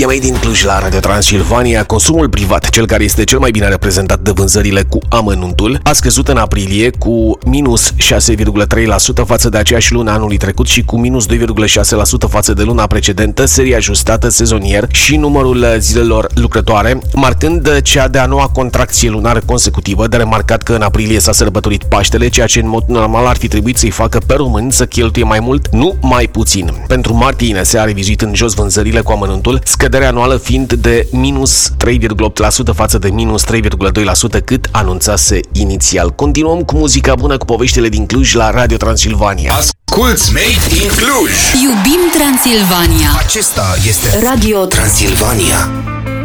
Media Made in Cluj la Radio Transilvania. Consumul privat, cel care este cel mai bine reprezentat de vânzările cu amănuntul, a scăzut în aprilie cu minus 6,3% față de aceeași lună anului trecut și cu minus 2,6% față de luna precedentă, serie ajustată sezonier și numărul zilelor lucrătoare, marcând cea de-a noua contracție lunară consecutivă. De remarcat că în aprilie s-a sărbătorit Paștele, ceea ce în mod normal ar fi trebuit să-i facă pe români să cheltuie mai mult, nu mai puțin. Pentru martie INS a revizuit în jos vânzările cu amănuntul, scăderea anuală fiind de minus 3,8% față de minus 3,2% cât anunțase inițial. Continuăm cu muzica bună, cu poveștile din Cluj la Radio Transilvania. Asculți Made in Cluj! Iubim Transilvania! Acesta este Radio Transilvania.